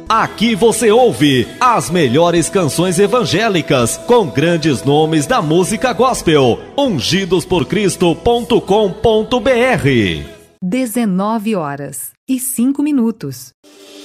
Aqui você ouve as melhores canções evangélicas com grandes nomes da música gospel. Ungidosporcristo.com.br. 19h05.